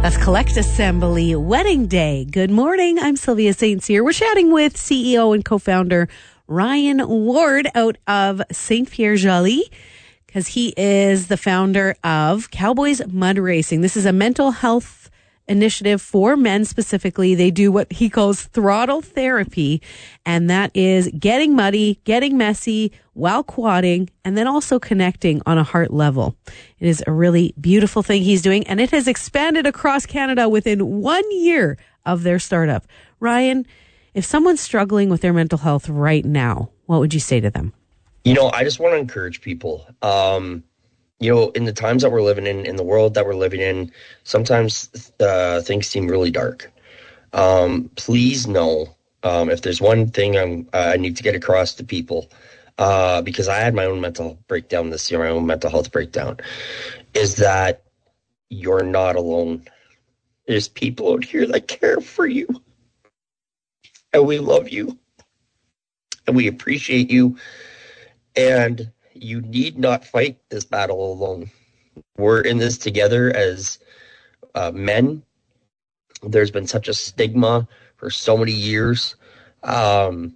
That's Collect Assembly Wedding Day. Good morning. I'm Sylvia St. Cyr. We're chatting with CEO and co-founder Ryan Ward out of St. Pierre Joli, because he is the founder of Cowboys Mud Racing. This is a mental health initiative for men specifically. They do what he calls throttle therapy, and that is getting muddy, getting messy while quadding, and then also connecting on a heart level. It is a really beautiful thing he's doing, and it has expanded across Canada within 1 year of their startup. Ryan, if someone's struggling with their mental health right now, what would you say to them? I just want to encourage people. In the times that we're living in the world that we're living in, sometimes things seem really dark. Please know, if there's one thing I need to get across to people, because I had my own mental breakdown this year, my own mental health breakdown, is that you're not alone. There's people out here that care for you, and we love you, and we appreciate you, and you need not fight this battle alone. We're in this together as men. There's been such a stigma for so many years over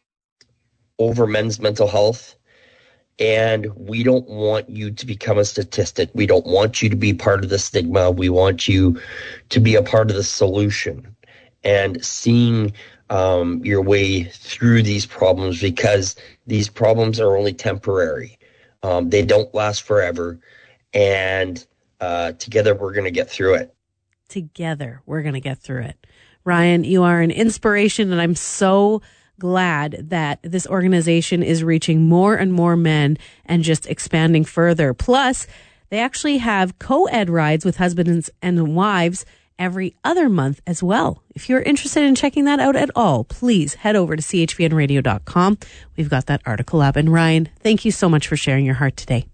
men's mental health. And we don't want you to become a statistic. We don't want you to be part of the stigma. We want you to be a part of the solution and seeing your way through these problems, because these problems are only temporary. They don't last forever. And together we're going to get through it. Together we're going to get through it. Ryan, you are an inspiration, and I'm so glad that this organization is reaching more and more men and just expanding further. Plus, they actually have co-ed rides with husbands and wives every other month as well. If you're interested in checking that out at all, please head over to chvnradio.com. We've got that article up. And Ryan, thank you so much for sharing your heart today.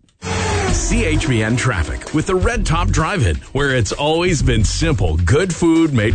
CHVN Traffic with the Red Top Drive-In, where it's always been simple, good food made